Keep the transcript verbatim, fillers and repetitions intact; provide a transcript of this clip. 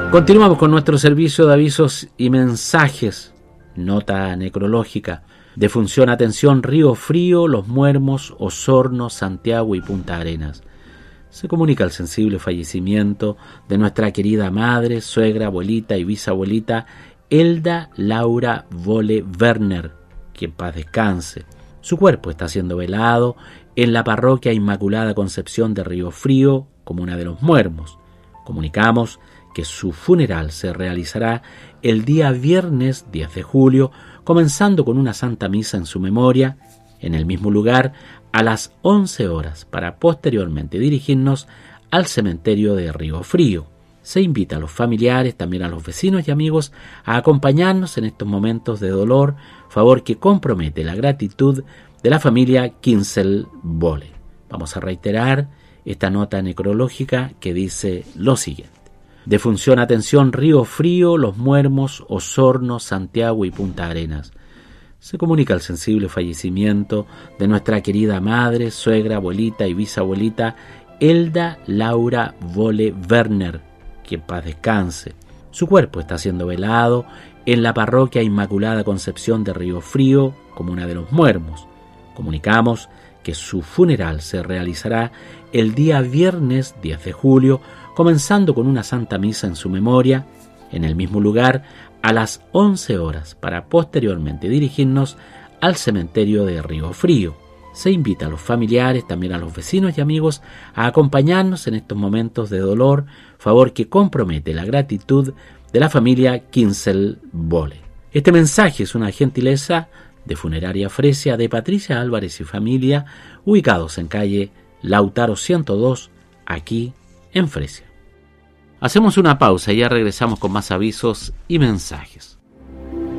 Continuamos con nuestro servicio de avisos y mensajes. Nota necrológica. Defunción, atención, Río Frío, Los Muermos, Osorno, Santiago y Punta Arenas. Se comunica el sensible fallecimiento de nuestra querida madre, suegra, abuelita y bisabuelita Elda Laura Vole Werner, que en paz descanse. Su cuerpo está siendo velado en la parroquia Inmaculada Concepción de Río Frío, comuna de Los Muermos. Comunicamos que su funeral se realizará el día viernes diez de julio, comenzando con una santa misa en su memoria, en el mismo lugar, a las once horas, para posteriormente dirigirnos al cementerio de Río Frío. Se invita a los familiares, también a los vecinos y amigos, a acompañarnos en estos momentos de dolor, favor que compromete la gratitud de la familia Kinsel Vole. Vamos a reiterar esta nota necrológica que dice lo siguiente. Defunción, atención, Río Frío, Los Muermos, Osorno, Santiago y Punta Arenas. Se comunica el sensible fallecimiento de nuestra querida madre, suegra, abuelita y bisabuelita Elda Laura Vole Werner, que en paz descanse. Su cuerpo está siendo velado en la parroquia Inmaculada Concepción de Río Frío, comuna de Los Muermos. Comunicamos que su funeral se realizará el día viernes diez de julio, comenzando con una santa misa en su memoria, en el mismo lugar, a las once horas, para posteriormente dirigirnos al cementerio de Río Frío. Se invita a los familiares, también a los vecinos y amigos, a acompañarnos en estos momentos de dolor, favor que compromete la gratitud de la familia Kinsel Vole. Este mensaje es una gentileza de Funeraria Fresia de Patricia Álvarez y familia, ubicados en calle Lautaro ciento dos, aquí en Fresia. Hacemos una pausa y ya regresamos con más avisos y mensajes.